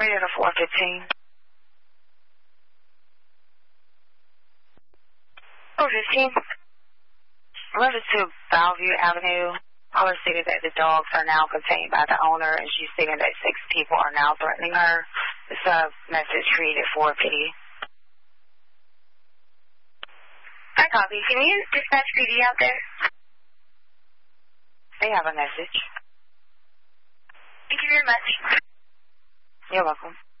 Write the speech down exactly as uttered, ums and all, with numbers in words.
Radio to four fifteen. four fifteen. Related to Bellevue Avenue, caller stated that the dogs are now contained by the owner, and she's stating that six people are now threatening her. This uh, message read at four P. Hi, copy. Can you dispatch P D out there? They have a message. Thank you very much. You're welcome.